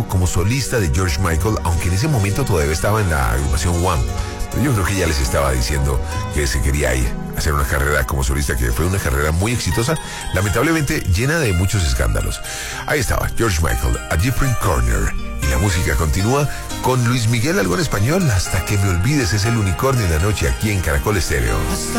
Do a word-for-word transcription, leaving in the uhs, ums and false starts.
como solista de George Michael, aunque en ese momento todavía estaba en la agrupación Wham. Pero yo creo que ya les estaba diciendo que se quería ir a hacer una carrera como solista, que fue una carrera muy exitosa, lamentablemente llena de muchos escándalos. Ahí estaba George Michael, A Different Corner. Y la música continúa con Luis Miguel, algo en español. Hasta que me olvides, es el unicornio en la noche aquí en Caracol Estéreo.